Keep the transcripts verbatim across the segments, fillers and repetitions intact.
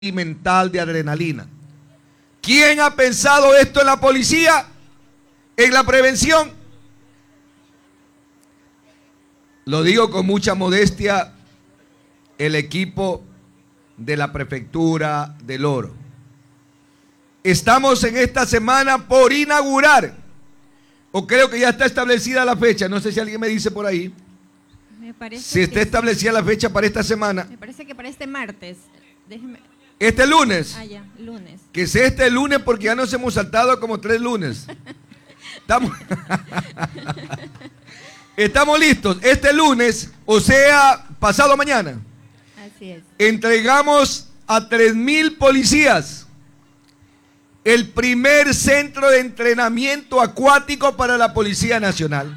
y mental de adrenalina. ¿Quién ha pensado esto en la policía? ¿En la prevención? Lo digo con mucha modestia, el equipo de la Prefectura del Oro. Estamos en esta semana por inaugurar, o creo que ya está establecida la fecha, no sé si alguien me dice por ahí. Me parece si está establecida sí. la fecha para esta semana. Me parece que para este martes. Déjeme. Este lunes. Ah, ya, lunes. Que sea este lunes porque ya nos hemos saltado como tres lunes. Estamos, Estamos listos. Este lunes, o sea, pasado mañana. Así es. Entregamos a tres mil policías el primer centro de entrenamiento acuático para la Policía Nacional.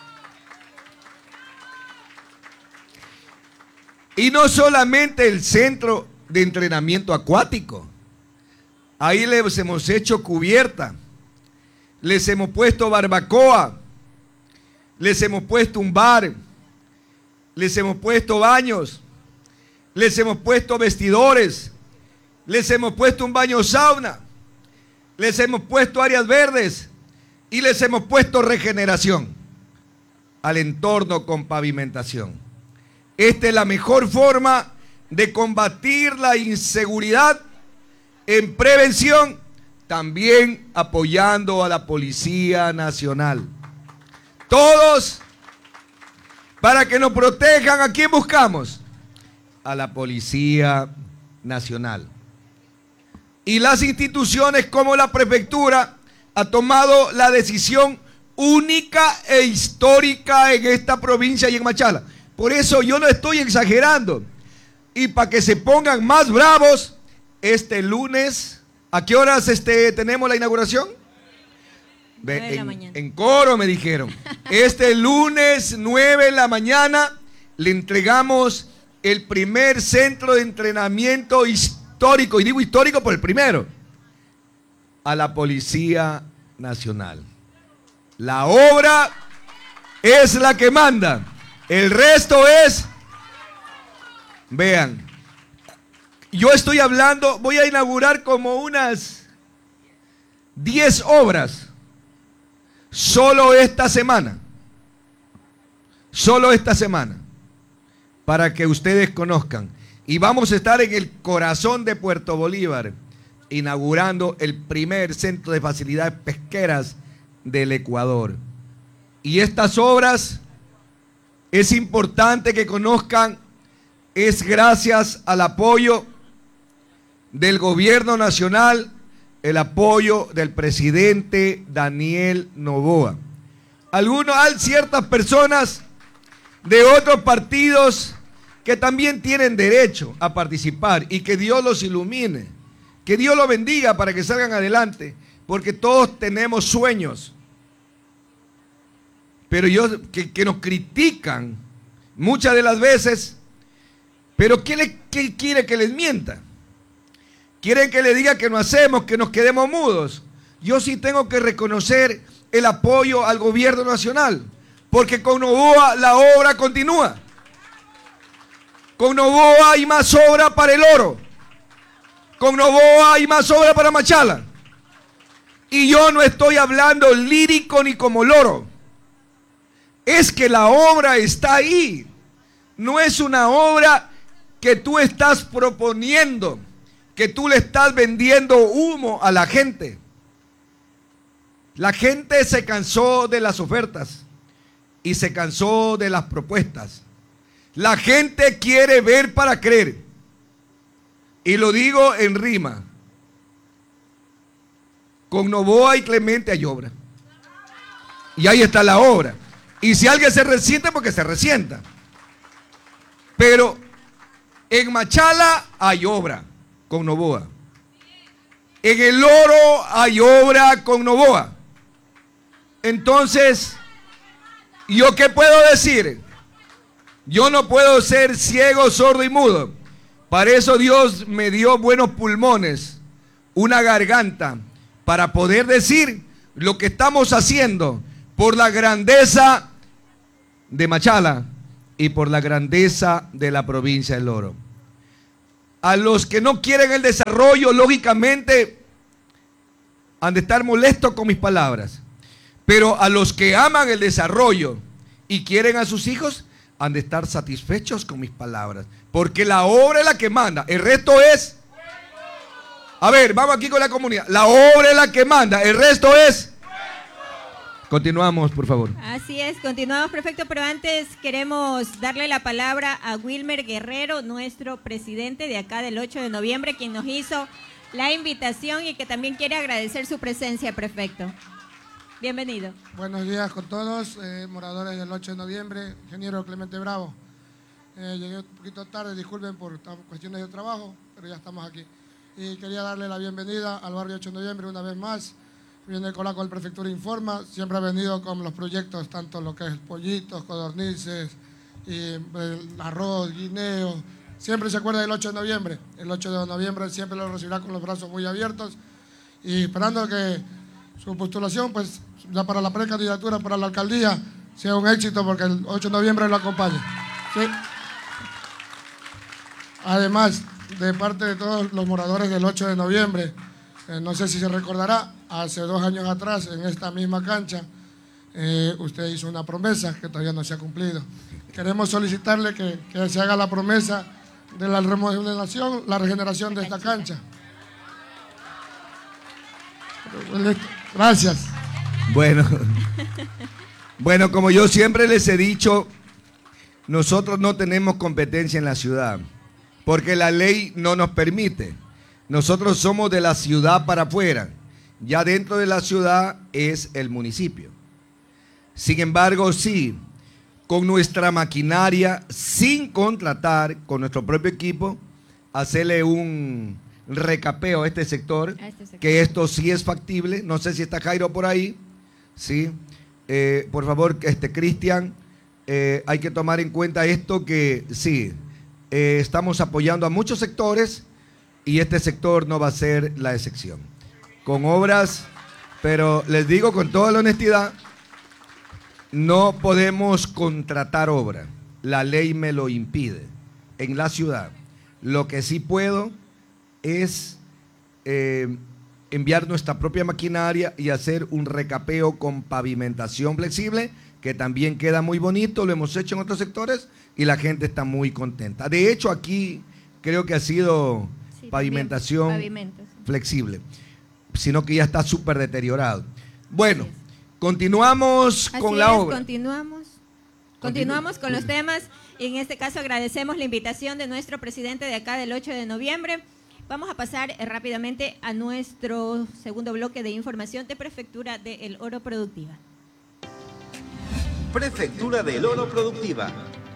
Y no solamente el centro de entrenamiento acuático. Ahí les hemos hecho cubierta, les hemos puesto barbacoa, les hemos puesto un bar, les hemos puesto baños, les hemos puesto vestidores, les hemos puesto un baño sauna, les hemos puesto áreas verdes y les hemos puesto regeneración al entorno con pavimentación. Esta es la mejor forma de combatir la inseguridad en prevención, también apoyando a la Policía Nacional. Todos para que nos protejan. ¿A quién buscamos? A la Policía Nacional. Y las instituciones como la Prefectura ha tomado la decisión única e histórica en esta provincia y en Machala. Por eso yo no estoy exagerando. Y para que se pongan más bravos, este lunes, ¿a qué horas este, tenemos la inauguración? nueve de la en, mañana. En coro me dijeron. Este lunes, nueve de la mañana, le entregamos el primer centro de entrenamiento histórico, y digo histórico por el primero, a la Policía Nacional. La obra es la que manda. El resto es... Vean, yo estoy hablando, voy a inaugurar como unas diez obras solo esta semana, solo esta semana, para que ustedes conozcan. Y vamos a estar en el corazón de Puerto Bolívar, inaugurando el primer centro de facilidades pesqueras del Ecuador. Y estas obras, es importante que conozcan, es gracias al apoyo del gobierno nacional, el apoyo del presidente Daniel Noboa. Algunos, hay ciertas personas de otros partidos que también tienen derecho a participar, y que Dios los ilumine, que Dios los bendiga para que salgan adelante, porque todos tenemos sueños. Pero yo, que, que nos critican muchas de las veces. Pero ¿qué, le, ¿qué quiere que les mienta? ¿Quieren que le diga que no hacemos, que nos quedemos mudos? Yo sí tengo que reconocer el apoyo al gobierno nacional, porque con Noboa la obra continúa. Con Noboa hay más obra para el Oro. Con Noboa hay más obra para Machala. Y yo no estoy hablando lírico ni como loro. Es que la obra está ahí. No es una obra que tú estás proponiendo, que tú le estás vendiendo humo a la gente. La gente se cansó de las ofertas y se cansó de las propuestas. La gente quiere ver para creer. Y lo digo en rima. Con Noboa y Clemente hay obra. Y ahí está la obra. Y si alguien se resiente, porque se resienta. Pero en Machala hay obra con Noboa. En el Oro hay obra con Noboa. Entonces, ¿yo qué puedo decir? Yo no puedo ser ciego, sordo y mudo. Para eso Dios me dio buenos pulmones, una garganta, para poder decir lo que estamos haciendo por la grandeza de Machala y por la grandeza de la provincia del Oro. A los que no quieren el desarrollo, lógicamente, han de estar molestos con mis palabras. Pero a los que aman el desarrollo y quieren a sus hijos, han de estar satisfechos con mis palabras. Porque la obra es la que manda. El resto es... A ver, vamos aquí con la comunidad. La obra es la que manda. El resto es... Continuamos, por favor. Así es, continuamos, prefecto, pero antes queremos darle la palabra a Wilmer Guerrero, nuestro presidente de acá del ocho de noviembre, quien nos hizo la invitación y que también quiere agradecer su presencia, prefecto. Bienvenido. Buenos días con todos, eh, moradores del ocho de noviembre, ingeniero Clemente Bravo. Eh, llegué un poquito tarde, disculpen por cuestiones de trabajo, pero ya estamos aquí. Y quería darle la bienvenida al barrio ocho de noviembre una vez más. Viene el Colaco del Prefectura Informa, siempre ha venido con los proyectos, tanto lo que es pollitos, codornices, y el arroz, guineo. Siempre se acuerda del ocho de noviembre. El ocho de noviembre siempre lo recibirá con los brazos muy abiertos y esperando que su postulación, pues, ya para la precandidatura para la alcaldía, sea un éxito porque el ocho de noviembre lo acompañe. ¿Sí? Además, de parte de todos los moradores del ocho de noviembre, eh, no sé si se recordará, hace dos años atrás, en esta misma cancha, eh, usted hizo una promesa que todavía no se ha cumplido. Queremos solicitarle que, que se haga la promesa de la remodelación, la regeneración de esta cancha. Gracias. Bueno, bueno, como yo siempre les he dicho, nosotros no tenemos competencia en la ciudad, porque la ley no nos permite. Nosotros somos de la ciudad para afuera. Ya dentro de la ciudad es el municipio. Sin embargo, sí, con nuestra maquinaria, sin contratar, con nuestro propio equipo, hacerle un recapeo a este sector, a este sector. Que esto sí es factible. No sé si está Jairo por ahí. Sí. Eh, por favor, este Cristian, eh, hay que tomar en cuenta esto que sí, eh, estamos apoyando a muchos sectores y este sector no va a ser la excepción. Con obras, pero les digo con toda la honestidad, no podemos contratar obra. La ley me lo impide en la ciudad. Lo que sí puedo es eh, enviar nuestra propia maquinaria y hacer un recapeo con pavimentación flexible, que también queda muy bonito, lo hemos hecho en otros sectores y la gente está muy contenta. De hecho, aquí creo que ha sido sí, pavimentación pavimento, sí. flexible, sino que ya está súper deteriorado. Bueno, continuamos Así con es, la obra. Continuamos, continuamos con los temas. En este caso agradecemos la invitación de nuestro presidente de acá del ocho de noviembre. Vamos a pasar eh, rápidamente a nuestro segundo bloque de información de Prefectura de El Oro Productiva. Prefectura del Oro Productiva.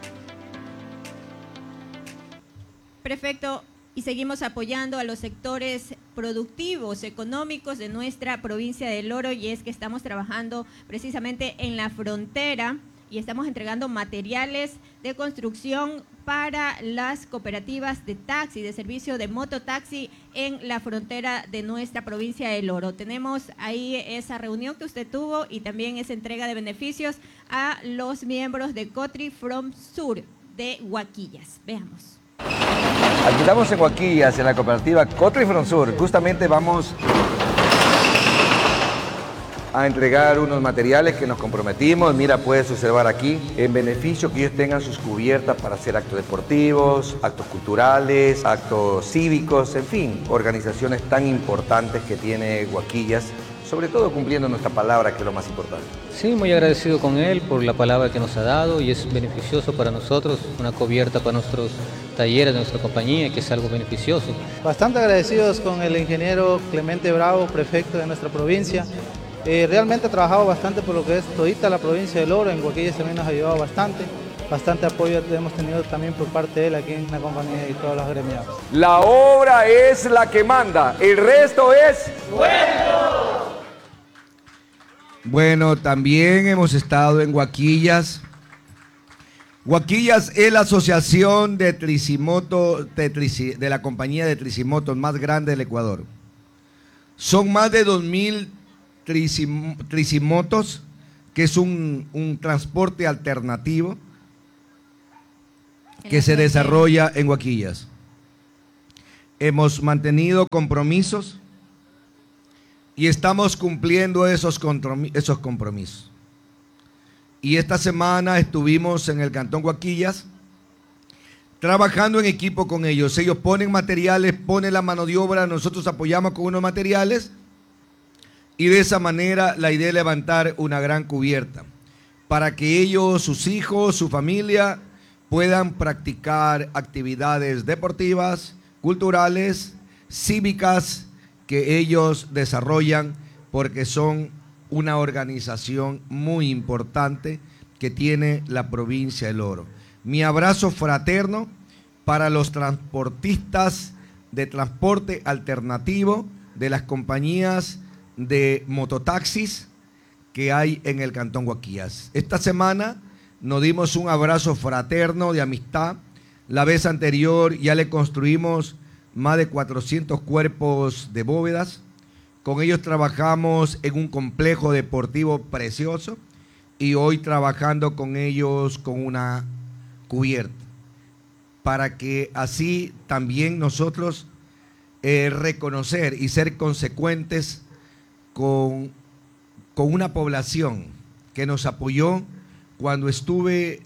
Prefecto, y seguimos apoyando a los sectores productivos, económicos de nuestra provincia del Oro, y es que estamos trabajando precisamente en la frontera y estamos entregando materiales de construcción para las cooperativas de taxi, de servicio de mototaxi en la frontera de nuestra provincia del Oro. Tenemos ahí esa reunión que usted tuvo y también esa entrega de beneficios a los miembros de Cotri From Sur de Huaquillas. Veamos. Aquí estamos en Huaquillas, en la cooperativa Cotri From Sur. Justamente vamos a entregar unos materiales que nos comprometimos. Mira, puedes observar aquí, en beneficio que ellos tengan sus cubiertas para hacer actos deportivos, actos culturales, actos cívicos, en fin, organizaciones tan importantes que tiene Huaquillas, sobre todo cumpliendo nuestra palabra, que es lo más importante. Sí, muy agradecido con él por la palabra que nos ha dado y es beneficioso para nosotros, una cubierta para nuestros talleres de nuestra compañía, que es algo beneficioso. Bastante agradecidos con el ingeniero Clemente Bravo, prefecto de nuestra provincia. Eh, realmente ha trabajado bastante por lo que es todita la provincia del Oro, en Huaquillas también nos ha ayudado bastante, bastante apoyo hemos tenido también por parte de él aquí en la compañía y todos los gremiados. La obra es la que manda, el resto es... ¡Bueno! Bueno, también hemos estado en Huaquillas. Huaquillas es la asociación de Tricimoto, de, trici, de la compañía de tricimotos más grande del Ecuador. Son más de dos mil tricim, tricimotos, que es un, un transporte alternativo que se desarrolla en Huaquillas. hemos mantenido compromisos y estamos cumpliendo esos compromisos. Y esta semana estuvimos en el Cantón Guaquillas trabajando en equipo con ellos. Ellos ponen materiales, ponen la mano de obra, nosotros apoyamos con unos materiales y de esa manera la idea es levantar una gran cubierta para que ellos, sus hijos, su familia puedan practicar actividades deportivas, culturales, cívicas que ellos desarrollan porque son una organización muy importante que tiene la provincia del Oro. Mi abrazo fraterno para los transportistas de transporte alternativo de las compañías de mototaxis que hay en el Cantón Guaquillas. Esta semana nos dimos un abrazo fraterno de amistad. La vez anterior ya le construimos más de cuatrocientos cuerpos de bóvedas. Con ellos trabajamos en un complejo deportivo precioso y hoy trabajando con ellos con una cubierta para que así también nosotros eh, reconocer y ser consecuentes con, con una población que nos apoyó cuando estuve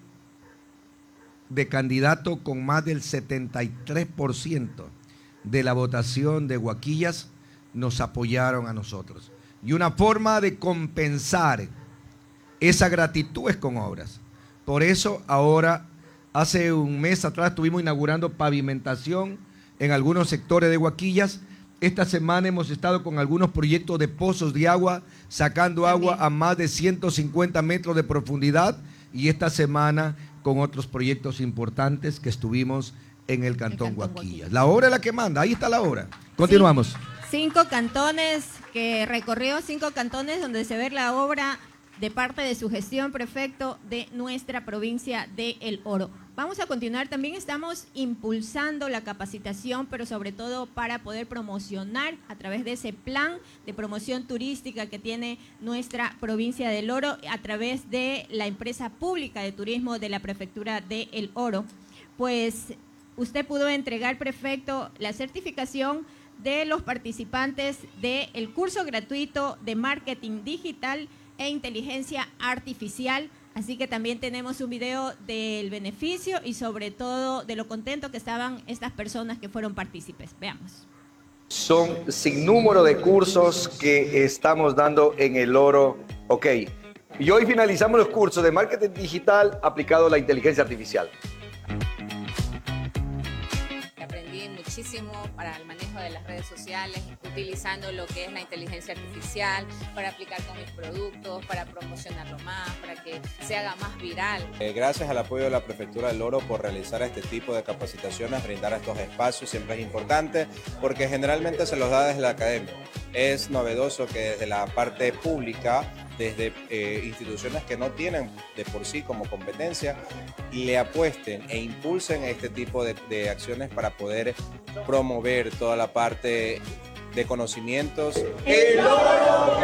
de candidato con más del setenta y tres por ciento de la votación de Guaquillas, nos apoyaron a nosotros. Y una forma de compensar esa gratitud es con obras. Por eso ahora, hace un mes atrás, estuvimos inaugurando pavimentación en algunos sectores de Guaquillas. Esta semana hemos estado con algunos proyectos de pozos de agua, sacando agua a más de ciento cincuenta metros de profundidad. Y esta semana con otros proyectos importantes que estuvimos en el Cantón, el Cantón Guaquillas. Guaquillas. La obra es la que manda, ahí está la obra. Continuamos. Sí, cinco cantones que recorrió, cinco cantones donde se ve la obra de parte de su gestión, prefecto, de nuestra provincia de El Oro. Vamos a continuar, también estamos impulsando la capacitación, pero sobre todo para poder promocionar a través de ese plan de promoción turística que tiene nuestra provincia del Oro a través de la empresa pública de turismo de la prefectura de El Oro. Pues usted pudo entregar, prefecto, la certificación de los participantes del curso gratuito de marketing digital e inteligencia artificial, así que también tenemos un video del beneficio y sobre todo de lo contento que estaban estas personas que fueron partícipes. Veamos. Son sin número de cursos que estamos dando en El Oro. Ok, y hoy finalizamos los cursos de marketing digital aplicado a la inteligencia artificial. Aprendí muchísimo para el manejo de las redes sociales, utilizando lo que es la inteligencia artificial para aplicar con mis productos, para promocionarlo más, para que se haga más viral. Eh, gracias al apoyo de la Prefectura del Oro por realizar este tipo de capacitaciones, brindar estos espacios, siempre es importante porque generalmente se los da desde la academia. Es novedoso que desde la parte pública, desde eh, instituciones que no tienen de por sí como competencia, le apuesten e impulsen este tipo de, de acciones para poder promover toda la parte de conocimientos. ¡El Oro!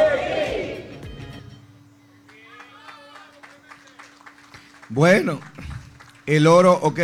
Bueno, El Oro, ok.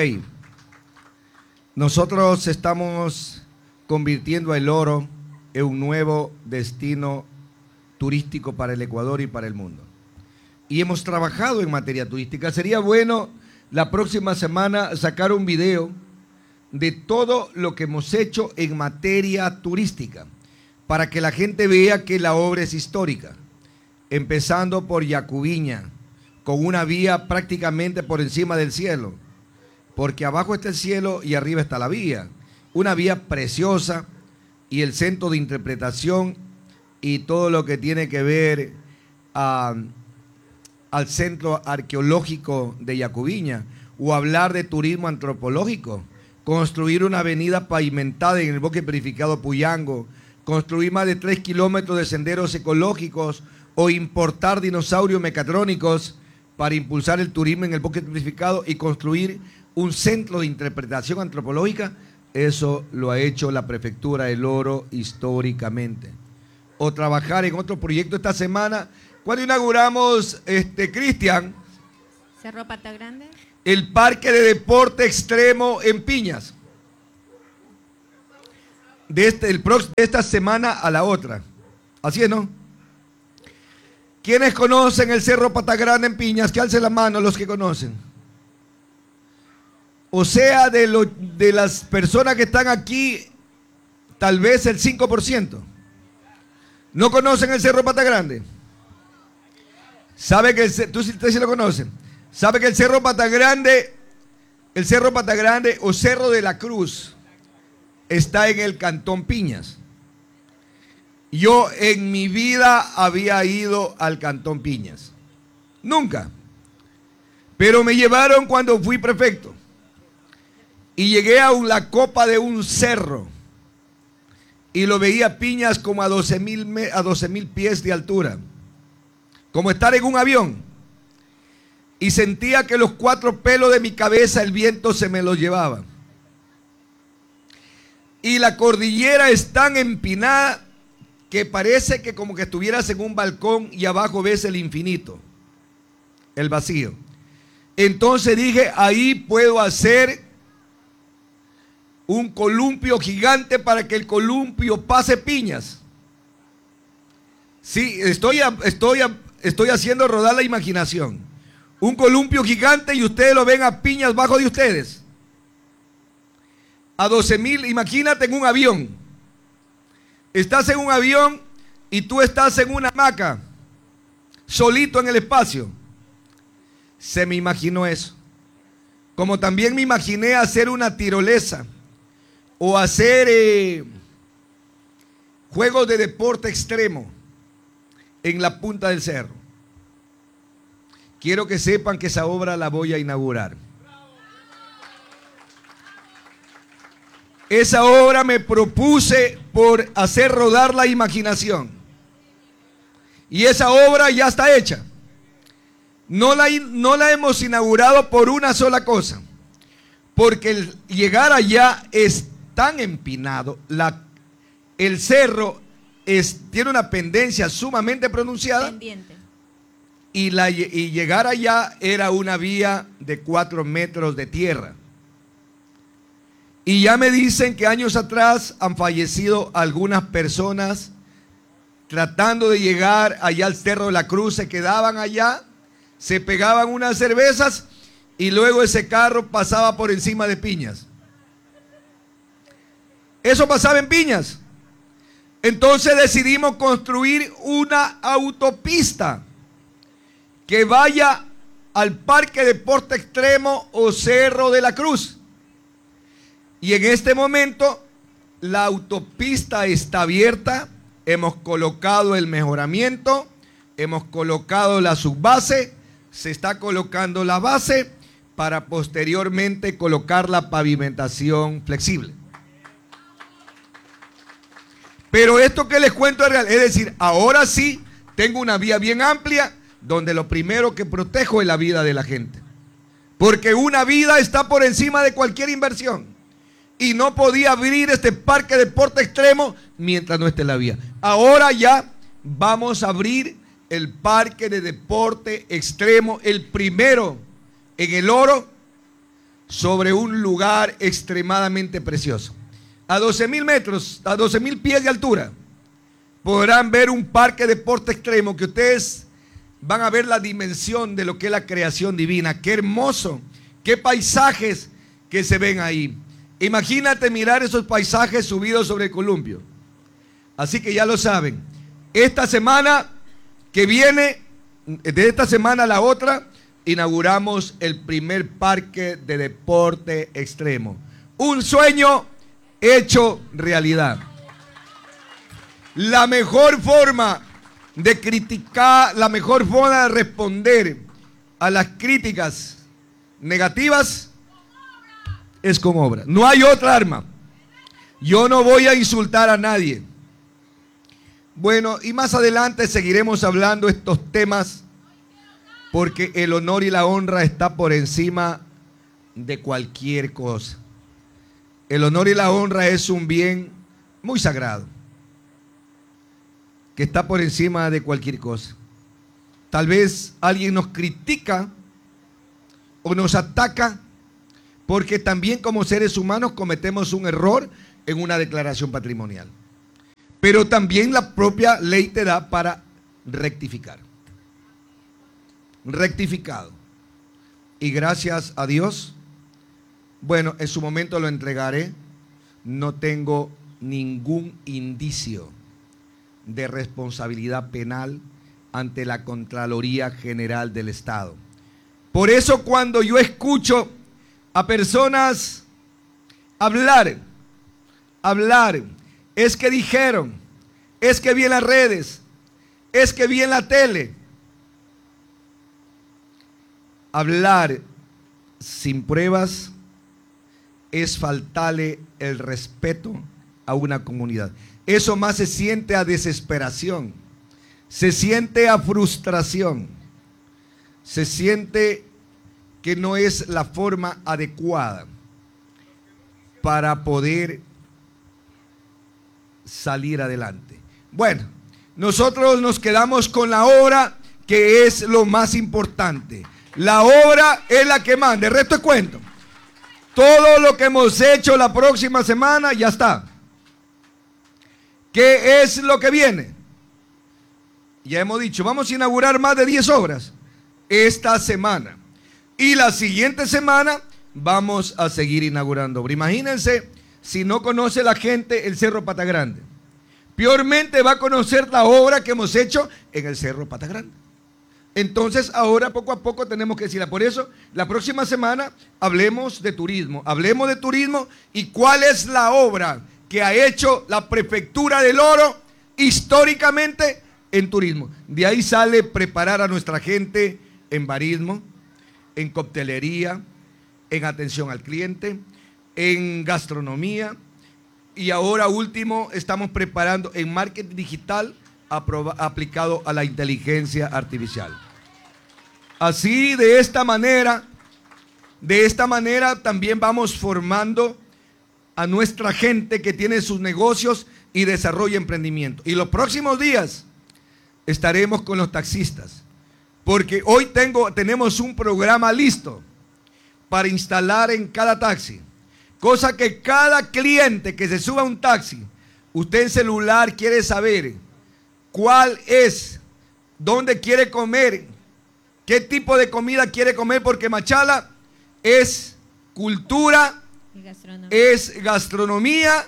Nosotros estamos convirtiendo a El Oro en un nuevo destino turístico para el Ecuador y para el mundo. Y hemos trabajado en materia turística. Sería bueno la próxima semana sacar un video de todo lo que hemos hecho en materia turística, para que la gente vea que la obra es histórica, empezando por Yacubiña, con una vía prácticamente por encima del cielo, porque abajo está el cielo y arriba está la vía, una vía preciosa, y el centro de interpretación y todo lo que tiene que ver uh, al centro arqueológico de Yacubiña, o hablar de turismo antropológico, construir una avenida pavimentada en el bosque purificado Puyango, construir más de tres kilómetros de senderos ecológicos o importar dinosaurios mecatrónicos para impulsar el turismo en el bosque purificado y construir un centro de interpretación antropológica. Eso lo ha hecho la Prefectura del Oro históricamente. O trabajar en otro proyecto esta semana. Cuando inauguramos, este, Cristian, Cerro Pata Grande, el parque de deporte extremo en Piñas. de, este, el prox, de esta semana a la otra. Así es, ¿no? ¿Quiénes conocen el Cerro Patagrande en Piñas? Que alcen la mano los que conocen. O sea, de, lo, de las personas que están aquí, tal vez el cinco por ciento. ¿No conocen el Cerro Patagrande? ¿Sabe que el, tú sí lo conocen? ¿Sabe que el Cerro Patagrande, el Cerro Patagrande o Cerro de la Cruz está en el Cantón Piñas? Yo en mi vida había ido al Cantón Piñas. Nunca. Pero me llevaron cuando fui prefecto. Y llegué a un, la copa de un cerro. Y lo veía Piñas como a doce mil pies de altura. Como estar en un avión. Y sentía que los cuatro pelos de mi cabeza el viento se me los llevaba. Y la cordillera es tan empinada que parece que como que estuvieras en un balcón y abajo ves el infinito, el vacío. Entonces dije, ahí puedo hacer un columpio gigante para que el columpio pase Piñas. Sí, estoy, estoy, estoy haciendo rodar la imaginación. Un columpio gigante y ustedes lo ven a Piñas bajo de ustedes. A doce mil, imagínate en un avión. Estás en un avión y tú estás en una hamaca, solito en el espacio. Se me imaginó eso. Como también me imaginé hacer una tirolesa o hacer eh, juegos de deporte extremo en la punta del cerro. Quiero que sepan que esa obra la voy a inaugurar. Esa obra me propuse por hacer rodar la imaginación. Y esa obra ya está hecha. No la, no la hemos inaugurado por una sola cosa. Porque el llegar allá es tan empinado. La, el cerro es, tiene una pendencia sumamente pronunciada. Pendiente. Y, la, y llegar allá era una vía de cuatro metros de tierra. Y ya me dicen que años atrás han fallecido algunas personas tratando de llegar allá al Cerro de la Cruz. Se quedaban allá, se pegaban unas cervezas y luego ese carro pasaba por encima de Piñas. Eso pasaba en Piñas. Entonces decidimos construir una autopista que vaya al Parque Deporte Extremo o Cerro de la Cruz. Y en este momento la autopista está abierta, hemos colocado el mejoramiento, hemos colocado la subbase, se está colocando la base para posteriormente colocar la pavimentación flexible. Pero esto que les cuento es real, es decir, ahora sí tengo una vía bien amplia donde lo primero que protejo es la vida de la gente. Porque una vida está por encima de cualquier inversión. Y no podía abrir este parque de deporte extremo mientras no esté en la vía. Ahora ya vamos a abrir el parque de deporte extremo, el primero en El Oro, sobre un lugar extremadamente precioso. A doce mil metros, a doce mil pies de altura, podrán ver un parque de deporte extremo que ustedes van a ver la dimensión de lo que es la creación divina. Qué hermoso, qué paisajes que se ven ahí. Imagínate mirar esos paisajes subidos sobre el columpio. Así que ya lo saben. Esta semana que viene, de esta semana a la otra, inauguramos el primer parque de deporte extremo. Un sueño hecho realidad. La mejor forma de criticar, la mejor forma de responder a las críticas negativas es con obra. No hay otra arma. Yo no voy a insultar a nadie. Bueno, y más adelante seguiremos hablando estos temas porque el honor y la honra está por encima de cualquier cosa. El honor y la honra es un bien muy sagrado que está por encima de cualquier cosa. Tal vez alguien nos critica o nos ataca porque también como seres humanos cometemos un error en una declaración patrimonial. Pero también la propia ley te da para rectificar. Rectificado. Y gracias a Dios, bueno, en su momento lo entregaré. No tengo ningún indicio de responsabilidad penal ante la Contraloría General del Estado. Por eso cuando yo escucho a personas hablar, hablar, es que dijeron, es que vi en las redes, es que vi en la tele. Hablar sin pruebas es faltarle el respeto a una comunidad. Eso más se siente a desesperación, se siente a frustración, se siente que no es la forma adecuada para poder salir adelante. Bueno, nosotros nos quedamos con la obra, que es lo más importante. La obra es la que manda, el resto es cuento. Todo lo que hemos hecho la próxima semana ya está. ¿Qué es lo que viene? Ya hemos dicho, vamos a inaugurar más de diez obras esta semana. Y la siguiente semana vamos a seguir inaugurando obras. Imagínense si no conoce la gente el Cerro Patagrande. Peormente va a conocer la obra que hemos hecho en el Cerro Patagrande. Entonces ahora poco a poco tenemos que decirla. Por eso la próxima semana hablemos de turismo. Hablemos de turismo y cuál es la obra que ha hecho la Prefectura del Oro históricamente en turismo. De ahí sale preparar a nuestra gente en barismo, en coctelería, en atención al cliente, en gastronomía y ahora último estamos preparando en marketing digital aplicado a la inteligencia artificial. Así, de esta manera, de esta manera también vamos formando a nuestra gente que tiene sus negocios y desarrolla emprendimiento. Y los próximos días estaremos con los taxistas, porque hoy tengo, tenemos un programa listo para instalar en cada taxi, cosa que cada cliente que se suba a un taxi, usted en celular quiere saber cuál es, dónde quiere comer, qué tipo de comida quiere comer, porque Machala es cultura, gastronomía. es gastronomía,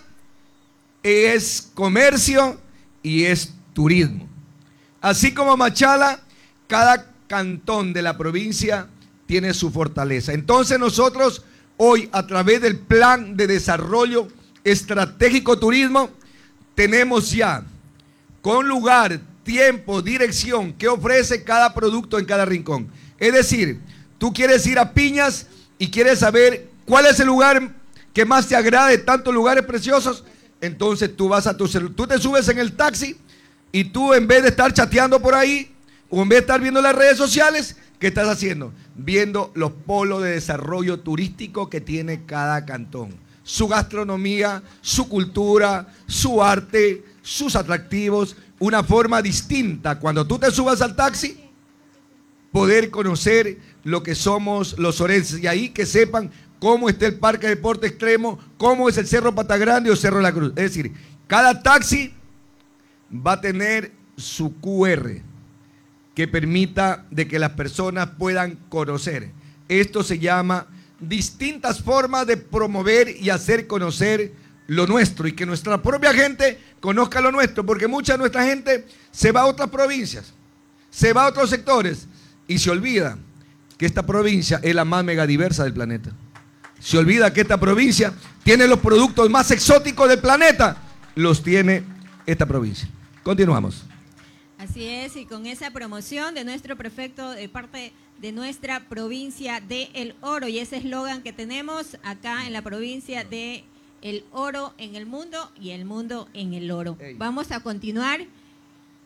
es comercio y es turismo. Así como Machala, cada cantón de la provincia tiene su fortaleza. Entonces nosotros hoy, a través del Plan de Desarrollo Estratégico Turismo, tenemos ya con lugar, tiempo, dirección, qué ofrece cada producto en cada rincón. Es decir, tú quieres ir a Piñas y quieres saber cuál es el lugar que más te agrade, tantos lugares preciosos, entonces tú vas a tu celular, tú te subes en el taxi y tú, en vez de estar chateando por ahí o en vez de estar viendo las redes sociales, ¿qué estás haciendo? Viendo los polos de desarrollo turístico que tiene cada cantón, su gastronomía, su cultura, su arte, sus atractivos, una forma distinta. Cuando tú te subas al taxi, poder conocer lo que somos los orenses y ahí que sepan cómo está el Parque de Deporte Extremo, cómo es el Cerro Patagrande o Cerro de la Cruz. Es decir, cada taxi va a tener su cu erre que permita de que las personas puedan conocer. Esto se llama distintas formas de promover y hacer conocer lo nuestro y que nuestra propia gente conozca lo nuestro, porque mucha de nuestra gente se va a otras provincias, se va a otros sectores y se olvida que esta provincia es la más megadiversa del planeta. Se olvida que esta provincia tiene los productos más exóticos del planeta, los tiene esta provincia. Continuamos. Así es, y con esa promoción de nuestro prefecto de parte de nuestra provincia de El Oro y ese eslogan que tenemos acá en la provincia de El Oro en el mundo y el mundo en el oro. Hey. Vamos a continuar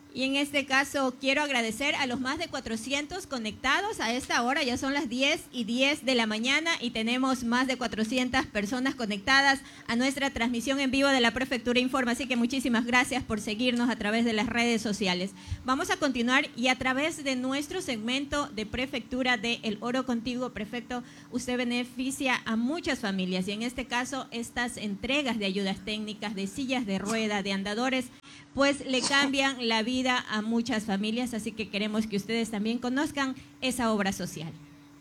Y en este caso quiero agradecer a los más de cuatrocientos conectados a esta hora. Ya son las diez y diez de la mañana y tenemos más de cuatrocientas personas conectadas a nuestra transmisión en vivo de la Prefectura Informa. Así que muchísimas gracias por seguirnos a través de las redes sociales. Vamos a continuar y a través de nuestro segmento de Prefectura de El Oro Contigo, prefecto, usted beneficia a muchas familias y en este caso estas entregas de ayudas técnicas, de sillas de rueda, de andadores, pues le cambian la vida a muchas familias, así que queremos que ustedes también conozcan esa obra social.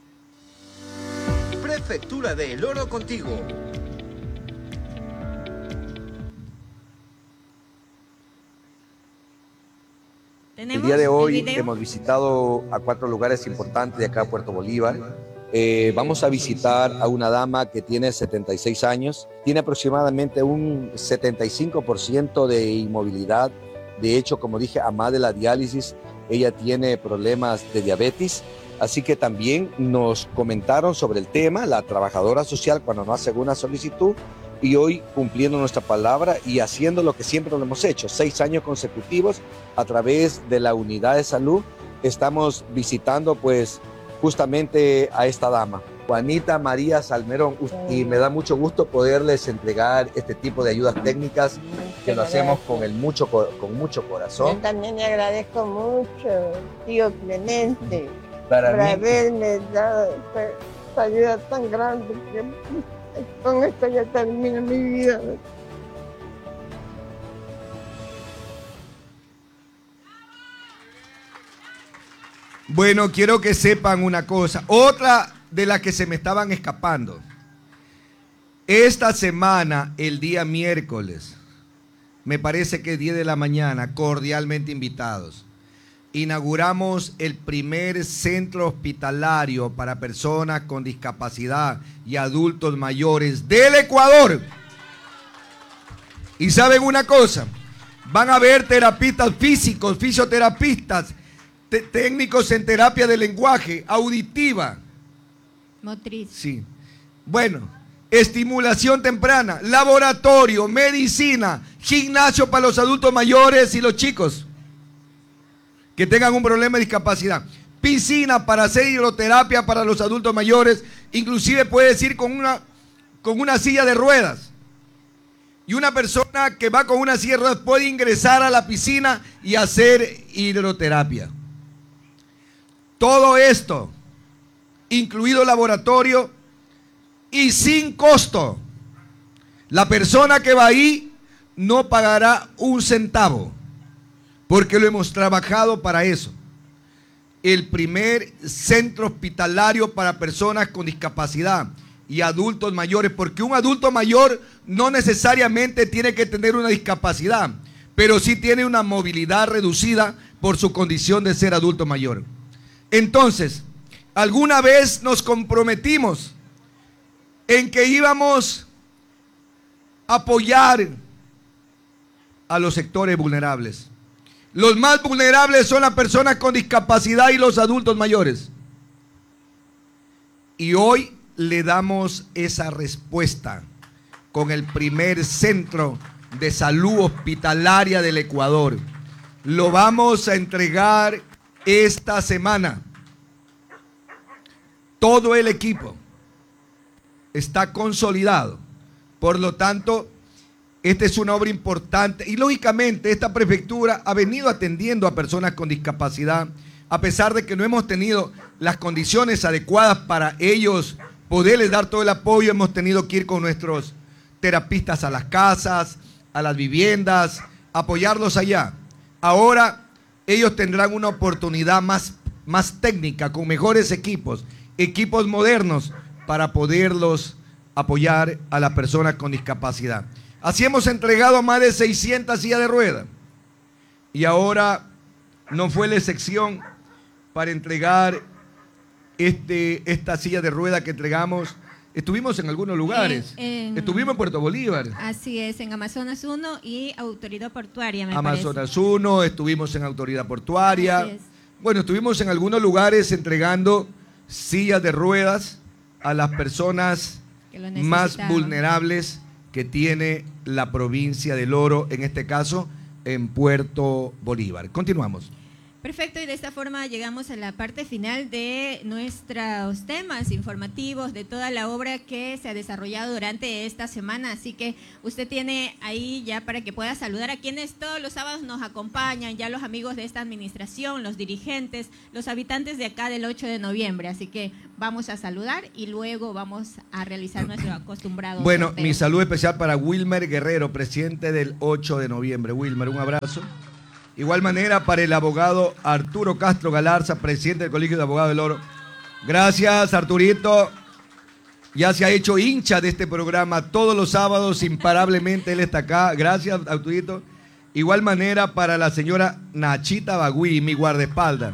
Prefectura de El Oro Contigo. El día de hoy hemos visitado a cuatro lugares importantes de acá a Puerto Bolívar. Eh, vamos a visitar a una dama que tiene setenta y seis años, tiene aproximadamente un setenta y cinco por ciento de inmovilidad. De hecho, como dije, además de la diálisis, ella tiene problemas de diabetes. Así que también nos comentaron sobre el tema, la trabajadora social cuando nos hace una solicitud, y hoy cumpliendo nuestra palabra y haciendo lo que siempre lo hemos hecho, seis años consecutivos a través de la unidad de salud, estamos visitando pues justamente a esta dama, Juanita María Salmerón, y me da mucho gusto poderles entregar este tipo de ayudas técnicas que lo hacemos con, el mucho, con mucho corazón. Yo también le agradezco mucho, tío Clemente, Para por mí, haberme dado esta, esta ayuda tan grande, que con esto ya termina mi vida. Bueno, quiero que sepan una cosa, otra de las que se me estaban escapando. Esta semana, el día miércoles, me parece que diez de la mañana, cordialmente invitados, inauguramos el primer centro hospitalario para personas con discapacidad y adultos mayores del Ecuador. Y saben una cosa, van a haber terapistas físicos, fisioterapistas, técnicos en terapia de lenguaje, auditiva. Motriz. Sí. Bueno, estimulación temprana, laboratorio, medicina, gimnasio para los adultos mayores y los chicos que tengan un problema de discapacidad. Piscina para hacer hidroterapia para los adultos mayores, inclusive puedes ir con una, con una silla de ruedas. Y una persona que va con una silla de ruedas puede ingresar a la piscina y hacer hidroterapia. Todo esto, incluido laboratorio y sin costo. La persona que va ahí no pagará un centavo, porque lo hemos trabajado para eso. El primer centro hospitalario para personas con discapacidad y adultos mayores, porque un adulto mayor no necesariamente tiene que tener una discapacidad, pero sí tiene una movilidad reducida por su condición de ser adulto mayor. Entonces, alguna vez nos comprometimos en que íbamos a apoyar a los sectores vulnerables. Los más vulnerables son las personas con discapacidad y los adultos mayores. Y hoy le damos esa respuesta con el primer centro de salud hospitalaria del Ecuador. Lo vamos a entregar esta semana. Todo el equipo está consolidado. Por lo tanto, esta es una obra importante y lógicamente esta prefectura ha venido atendiendo a personas con discapacidad, a pesar de que no hemos tenido las condiciones adecuadas para ellos poderles dar todo el apoyo. Hemos tenido que ir con nuestros terapistas a las casas, a las viviendas, apoyarlos allá. Ahora ellos tendrán una oportunidad más, más técnica, con mejores equipos, equipos modernos para poderlos apoyar a las personas con discapacidad. Así hemos entregado más de seiscientas sillas de ruedas. Y ahora no fue la excepción para entregar este, esta silla de ruedas que entregamos. Estuvimos en algunos lugares. En, en, Estuvimos en Puerto Bolívar. Así es, en Amazonas uno y Autoridad Portuaria, me Amazonas uno, estuvimos en Autoridad Portuaria. Bueno, estuvimos en algunos lugares entregando sillas de ruedas a las personas más vulnerables que tiene la provincia del Oro, en este caso en Puerto Bolívar. Continuamos. Perfecto, y de esta forma llegamos a la parte final de nuestros temas informativos, de toda la obra que se ha desarrollado durante esta semana, así que usted tiene ahí ya para que pueda saludar a quienes todos los sábados nos acompañan, ya los amigos de esta administración, los dirigentes, los habitantes de acá del ocho de noviembre, así que vamos a saludar y luego vamos a realizar nuestro acostumbrado Bueno, sorteo. mi saludo especial para Wilmer Guerrero, presidente del ocho de noviembre. Wilmer, un abrazo. Igual manera para el abogado Arturo Castro Galarza, presidente del Colegio de Abogados del Oro. Gracias, Arturito. Ya se ha hecho hincha de este programa todos los sábados, imparablemente él está acá. Gracias, Arturito. Igual manera para la señora Nachita Bagüí, mi guardaespaldas.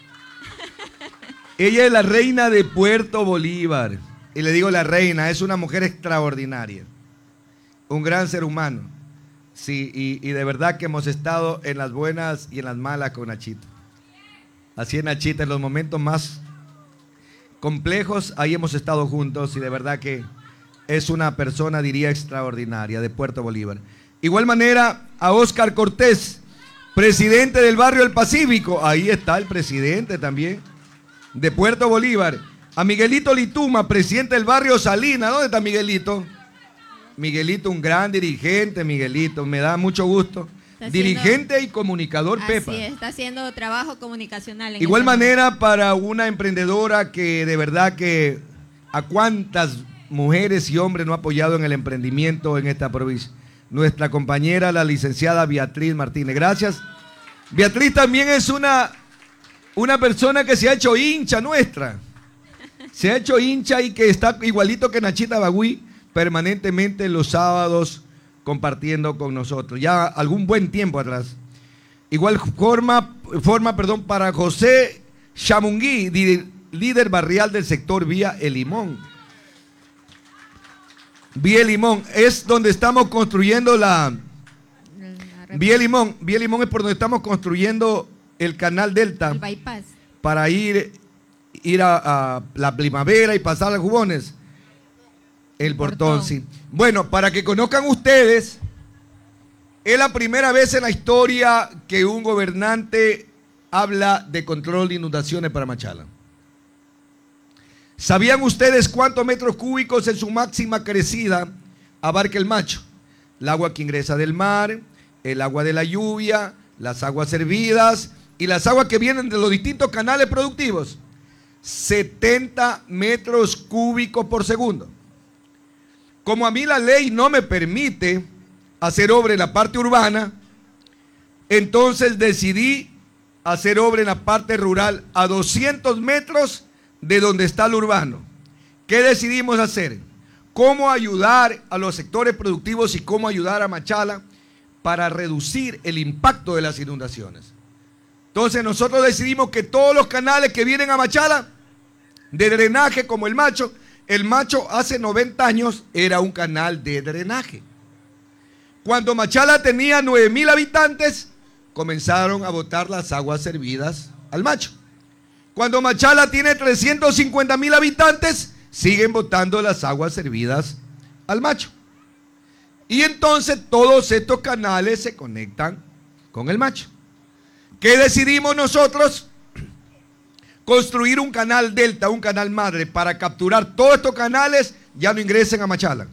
Ella es la reina de Puerto Bolívar. Y le digo la reina, es una mujer extraordinaria. Un gran ser humano. Sí, y, y de verdad que hemos estado en las buenas y en las malas con Nachita. Así es, Nachita, en los momentos más complejos, ahí hemos estado juntos y de verdad que es una persona, diría, extraordinaria de Puerto Bolívar. Igual manera a Óscar Cortés, presidente del barrio El Pacífico, ahí está el presidente también de Puerto Bolívar. A Miguelito Lituma, presidente del barrio Salina, ¿dónde está Miguelito? Miguelito, un gran dirigente, Miguelito, me da mucho gusto. Está dirigente haciendo, y comunicador, así Pepa. Sí, está haciendo trabajo comunicacional. En Igual esta manera momento. Para una emprendedora que de verdad que a cuántas mujeres y hombres no ha apoyado en el emprendimiento en esta provincia. Nuestra compañera, la licenciada Beatriz Martínez. Gracias. Beatriz también es una, una persona que se ha hecho hincha nuestra. Se ha hecho hincha y que está igualito que Nachita Bagüí, permanentemente los sábados compartiendo con nosotros, ya algún buen tiempo atrás. Igual forma, forma perdón, para José Chamungui, líder barrial del sector Vía El Limón. Vía El Limón es donde estamos construyendo la... Vía El Limón, Vía El Limón es por donde estamos construyendo el canal Delta. El bypass. Para ir, ir a, a la Primavera y pasar a Jubones. El portón, sí. Bueno, para que conozcan ustedes, es la primera vez en la historia que un gobernante habla de control de inundaciones para Machala. ¿Sabían ustedes cuántos metros cúbicos en su máxima crecida abarca el Macho? El agua que ingresa del mar, el agua de la lluvia, las aguas servidas y las aguas que vienen de los distintos canales productivos. setenta metros cúbicos por segundo. Como a mí la ley no me permite hacer obra en la parte urbana, entonces decidí hacer obra en la parte rural a doscientos metros de donde está el urbano. ¿Qué decidimos hacer? ¿Cómo ayudar a los sectores productivos y cómo ayudar a Machala para reducir el impacto de las inundaciones? Entonces nosotros decidimos que todos los canales que vienen a Machala, de drenaje como el Macho, el Macho hace noventa años era un canal de drenaje. Cuando Machala tenía nueve mil habitantes, comenzaron a botar las aguas servidas al Macho. Cuando Machala tiene trescientos cincuenta mil habitantes, siguen botando las aguas servidas al Macho. Y entonces todos estos canales se conectan con el Macho. ¿Qué decidimos nosotros? Construir un canal delta, un canal madre, para capturar todos estos canales, ya no ingresen a Machala,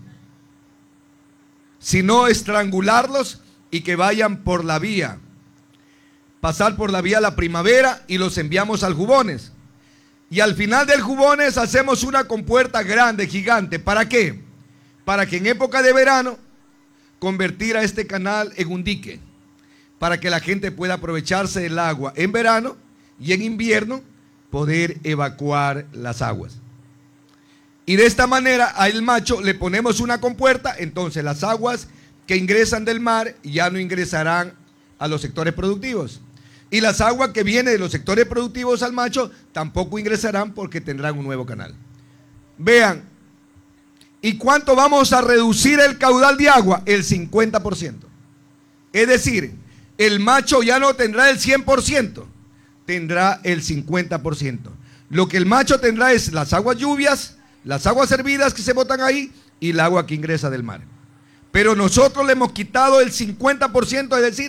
sino estrangularlos y que vayan por la vía, pasar por la vía La Primavera y los enviamos al Jubones. Y al final del Jubones hacemos una compuerta grande, gigante. ¿Para qué? Para que en época de verano convertir a este canal en un dique, para que la gente pueda aprovecharse del agua en verano y en invierno poder evacuar las aguas. Y de esta manera al Macho le ponemos una compuerta, entonces las aguas que ingresan del mar ya no ingresarán a los sectores productivos. Y las aguas que vienen de los sectores productivos al Macho tampoco ingresarán porque tendrán un nuevo canal. Vean, ¿y cuánto vamos a reducir el caudal de agua? El cincuenta por ciento. Es decir, el Macho ya no tendrá el cien por ciento. Tendrá el cincuenta por ciento. Lo que el Macho tendrá es las aguas lluvias, las aguas servidas que se botan ahí y el agua que ingresa del mar. Pero nosotros le hemos quitado el cincuenta por ciento, es decir,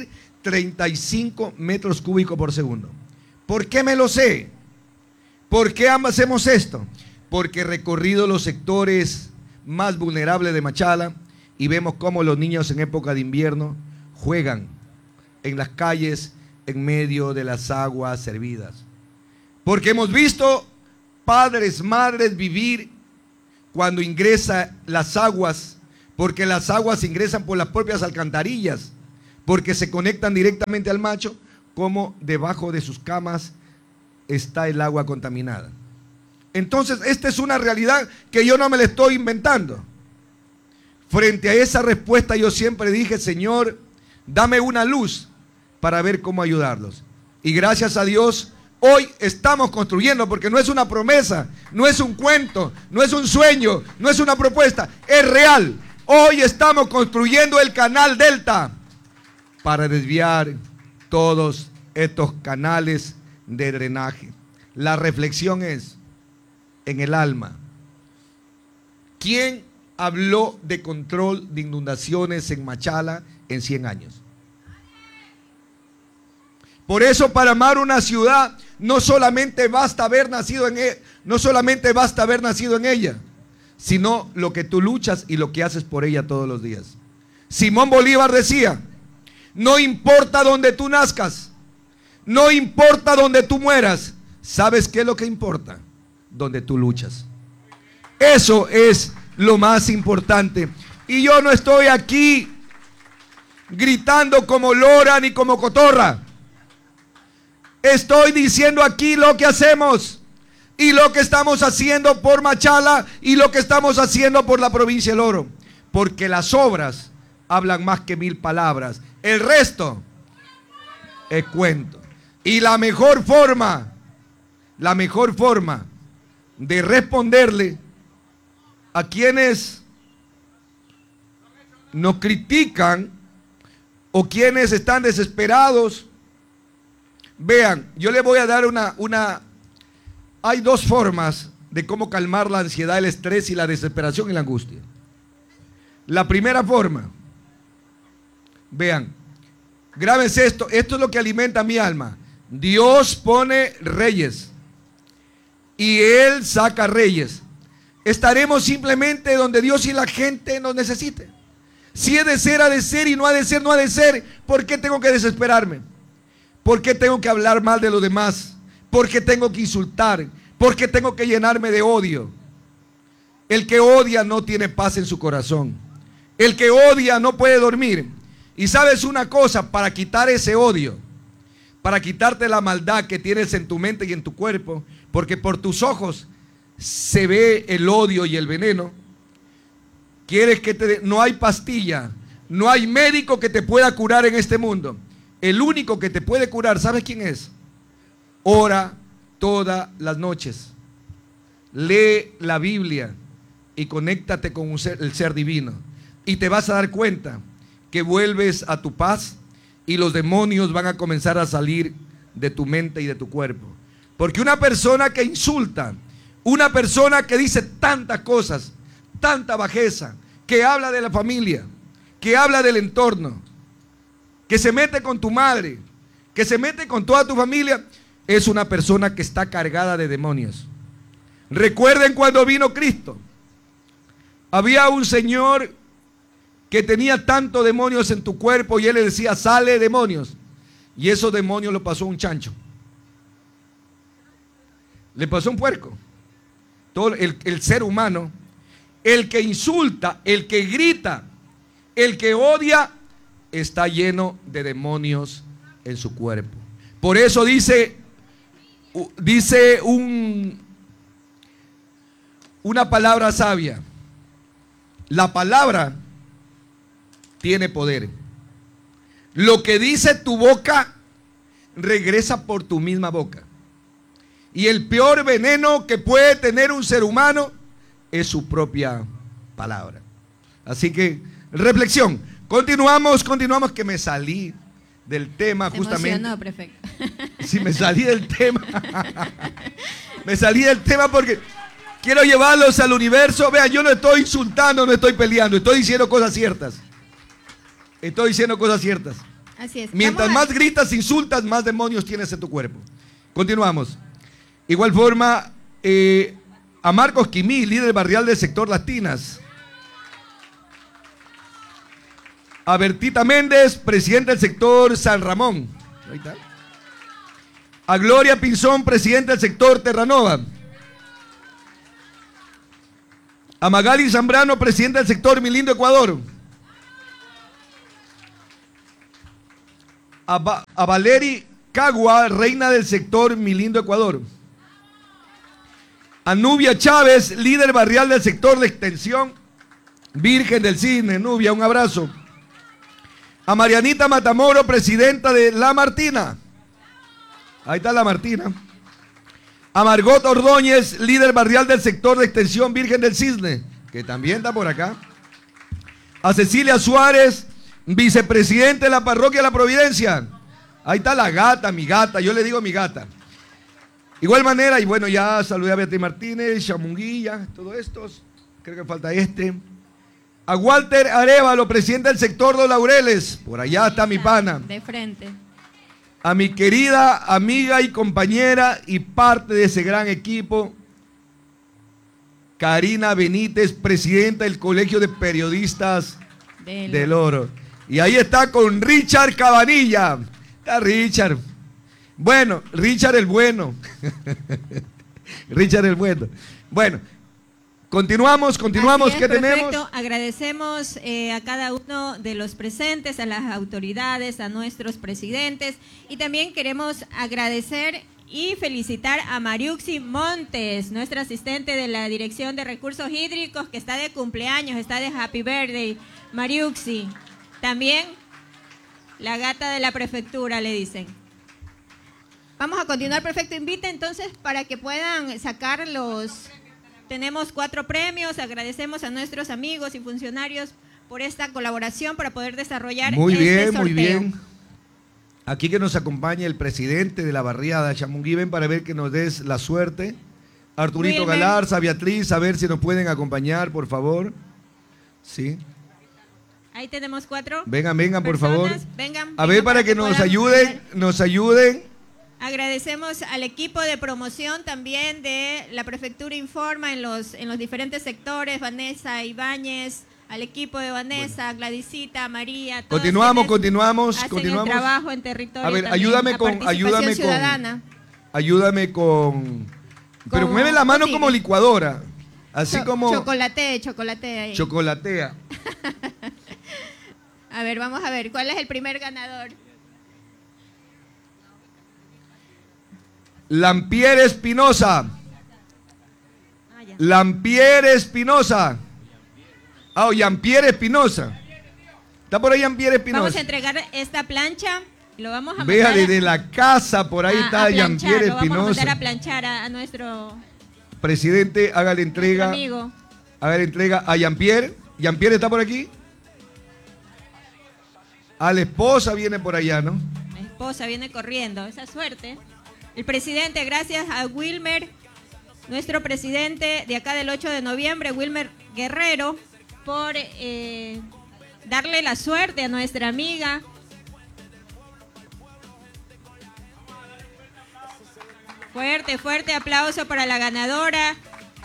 treinta y cinco metros cúbicos por segundo. ¿Por qué me lo sé? ¿Por qué hacemos esto? Porque he recorrido los sectores más vulnerables de Machala y vemos cómo los niños en época de invierno juegan en las calles en medio de las aguas hervidas. Porque hemos visto padres, madres vivir cuando ingresan las aguas, porque las aguas ingresan por las propias alcantarillas, porque se conectan directamente al macho, como debajo de sus camas está el agua contaminada. Entonces, esta es una realidad que yo no me la estoy inventando. Frente a esa respuesta yo siempre dije, Señor, dame una luz para ver cómo ayudarlos. Y gracias a Dios, hoy estamos construyendo, porque no es una promesa, no es un cuento, no es un sueño, no es una propuesta, es real. Hoy estamos construyendo el canal Delta para desviar todos estos canales de drenaje. La reflexión es en el alma. ¿Quién habló de control de inundaciones en Machala en cien años? Por eso, para amar una ciudad no solamente basta haber nacido en ella, no solamente basta haber nacido en ella, sino lo que tú luchas y lo que haces por ella todos los días. Simón Bolívar decía: no importa dónde tú nazcas, no importa dónde tú mueras, ¿sabes qué es lo que importa? Donde tú luchas. Eso es lo más importante. Y yo no estoy aquí gritando como lora ni como cotorra. Estoy diciendo aquí lo que hacemos y lo que estamos haciendo por Machala y lo que estamos haciendo por la provincia del Oro. Porque las obras hablan más que mil palabras. El resto es cuento. Y la mejor forma, la mejor forma de responderle a quienes nos critican o quienes están desesperados. Vean, yo le voy a dar una, una, hay dos formas de cómo calmar la ansiedad, el estrés y la desesperación y la angustia. La primera forma, vean, grábense esto, esto es lo que alimenta mi alma. Dios pone reyes y Él saca reyes. Estaremos simplemente donde Dios y la gente nos necesite. Si es de ser, ha de ser, y no ha de ser, no ha de ser. ¿Por qué tengo que desesperarme? ¿Por qué tengo que hablar mal de los demás? ¿Por qué tengo que insultar? ¿Por qué tengo que llenarme de odio? El que odia no tiene paz en su corazón. El que odia no puede dormir. Y sabes una cosa, para quitar ese odio, para quitarte la maldad que tienes en tu mente y en tu cuerpo, porque por tus ojos se ve el odio y el veneno, quieres que te... no hay pastilla, no hay médico que te pueda curar en este mundo. El único que te puede curar, ¿sabes quién es? Ora todas las noches, lee la Biblia y conéctate con un ser, el ser divino, y te vas a dar cuenta que vuelves a tu paz y los demonios van a comenzar a salir de tu mente y de tu cuerpo. Porque una persona que insulta, una persona que dice tantas cosas, tanta bajeza, que habla de la familia, que habla del entorno, que se mete con tu madre, que se mete con toda tu familia, es una persona que está cargada de demonios. Recuerden cuando vino Cristo, había un señor que tenía tantos demonios en tu cuerpo y él le decía: sale demonios, y esos demonios lo pasó a un chancho, le pasó a un puerco. Todo el, el ser humano, el que insulta, el que grita, el que odia, está lleno de demonios en su cuerpo. Por eso dice, dice un, una palabra sabia: la palabra tiene poder. Lo que dice tu boca regresa por tu misma boca. Y el peor veneno que puede tener un ser humano es su propia palabra. Así que, reflexión. Continuamos, continuamos, que me salí del tema Se justamente. emocionó, prefecto. Sí, me salí del tema. Me salí del tema porque quiero llevarlos al universo. Vean, yo no estoy insultando, no estoy peleando, estoy diciendo cosas ciertas. Estoy diciendo cosas ciertas. Así es. Mientras a... más gritas, insultas, más demonios tienes en tu cuerpo. Continuamos. Igual forma, eh, a Marcos Quimí, líder barrial del sector Latinas. A Bertita Méndez, presidente del sector San Ramón. Ahí está. A Gloria Pinzón, presidente del sector Terranova. A Magali Zambrano, presidente del sector Mi Lindo Ecuador. A, ba a Valeri Cagua, reina del sector Mi Lindo Ecuador. A Nubia Chávez, líder barrial del sector de extensión Virgen del Cisne. Nubia, un abrazo. A Marianita Matamoro, presidenta de La Martina. Ahí está La Martina. A Margot Ordóñez, líder barrial del sector de extensión Virgen del Cisne, que también está por acá. A Cecilia Suárez, vicepresidente de la parroquia de La Providencia. Ahí está la gata, mi gata, yo le digo mi gata. Igual manera, y bueno, ya saludé a Beatriz Martínez, Chamunguilla, todos estos. Creo que falta este. A Walter Arevalo, presidente del sector Los Laureles. Por allá está mi pana. De frente. A mi querida amiga y compañera y parte de ese gran equipo, Karina Benítez, presidenta del Colegio de Periodistas del, del Oro. Y ahí está con Richard Cabanilla. Está Richard. Bueno, Richard el bueno. Richard el bueno. Bueno, continuamos, continuamos. Así es, ¿Qué perfecto. tenemos? Agradecemos eh, a cada uno de los presentes, a las autoridades, a nuestros presidentes, y también queremos agradecer y felicitar a Mariuxi Montes, nuestra asistente de la Dirección de Recursos Hídricos, que está de cumpleaños, está de Happy Birthday. Mariuxi, también la gata de la prefectura, le dicen. Vamos a continuar, perfecto. Invite entonces para que puedan sacar los... Tenemos cuatro premios, agradecemos a nuestros amigos y funcionarios por esta colaboración para poder desarrollar muy este bien, sorteo. Muy bien, aquí que nos acompañe el presidente de la barriada, Chamunguí, para ver que nos des la suerte. Arturito Wilmer. Galarza, Beatriz, a ver si nos pueden acompañar, por favor. Sí. Ahí tenemos cuatro. Vengan, vengan, por favor. Vengan, a ver, vengan para que, que nos puedan ayuden, ver. nos ayuden. Agradecemos al equipo de promoción también de la Prefectura Informa en los, en los diferentes sectores, Vanessa Ibáñez, al equipo de Vanessa, bueno. Gladysita, María. Todos continuamos, continuamos, hacen continuamos. El trabajo en territorio. A ver, también, ayúdame con, ayúdame ciudadana. con, ayúdame con, pero Como mueve la mano posible. Como licuadora, así Cho como. Chocolate, chocolate ahí. Chocolatea. A ver, vamos a ver, ¿cuál es el primer ganador? Lampier Espinosa. Ah, Lampier Espinosa. Ah, oh, Yampier Espinosa. Está por ahí Yampier Espinosa. Vamos a entregar esta plancha. Lo vamos a Vea, mandar desde la casa, por ahí a, está a planchar, Yampier lo vamos a Espinosa. mandar a planchar a, a nuestro presidente, haga la entrega. amigo. Haga la entrega a Yampier. Yampier está por aquí. A la esposa viene por allá, ¿no? La esposa viene corriendo, esa suerte. El presidente, gracias a Wilmer, nuestro presidente de acá del ocho de noviembre, Wilmer Guerrero, por eh, darle la suerte a nuestra amiga. Fuerte, fuerte aplauso para la ganadora.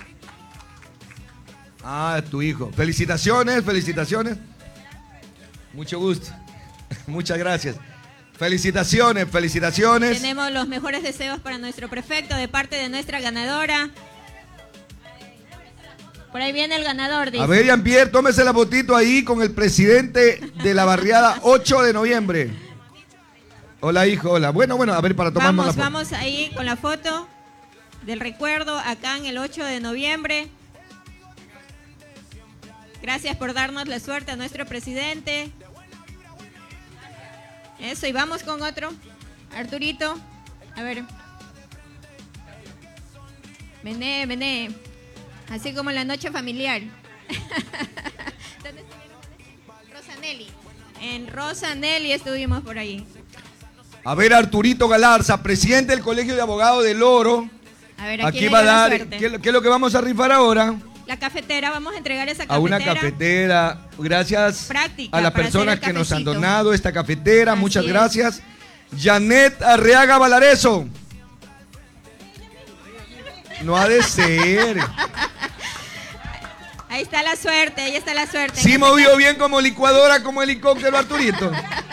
Ah, tu hijo. Felicitaciones, felicitaciones. Mucho gusto. Muchas gracias. Felicitaciones, felicitaciones. Tenemos los mejores deseos para nuestro prefecto de parte de nuestra ganadora. Por ahí viene el ganador, dice. A ver, Jean-Pierre, tómese la fotito ahí con el presidente de la barriada ocho de noviembre. Hola, hijo, hola. Bueno, bueno, a ver, para tomarnos Vamos, la foto. vamos ahí con la foto del recuerdo acá en el ocho de noviembre. Gracias por darnos la suerte a nuestro presidente. Eso, y vamos con otro. Arturito, a ver. Vené, vené. Así como en la noche familiar. ¿Dónde estuvieron? Rosanelli. En Rosanelli estuvimos por ahí. A ver, Arturito Galarza, presidente del Colegio de Abogados del Oro. A ver, ¿a aquí quién va a le dio la dar, suerte? ¿qué, ¿qué es lo que vamos a rifar ahora? La cafetera, vamos a entregar esa cafetera. A una cafetera. Gracias práctica, a las para personas hacer el que nos han cafecito. donado esta cafetera. Así Muchas es. gracias. Janet Arriaga Valareso. No ha de ser. Ahí está la suerte, ahí está la suerte. Sí movió bien como licuadora, como helicóptero, Arturito.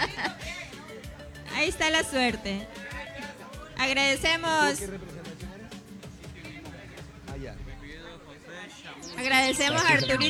Ahí está la suerte. Agradecemos. Agradecemos a Arturito.